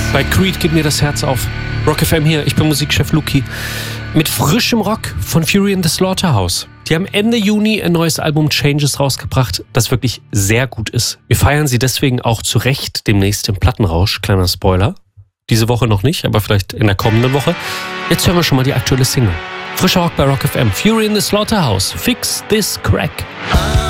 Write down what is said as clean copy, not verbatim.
Bei Creed geht mir das Herz auf. Rock FM hier, ich bin Musikchef Luki. Mit frischem Rock von Fury in the Slaughterhouse. Die haben Ende Juni ein neues Album Changes rausgebracht, das wirklich sehr gut ist. Wir feiern sie deswegen auch zu Recht demnächst im Plattenrausch. Kleiner Spoiler. Diese Woche noch nicht, aber vielleicht in der kommenden Woche. Jetzt hören wir schon mal die aktuelle Single. Frischer Rock bei Rock FM. Fury in the Slaughterhouse. Fix this crack.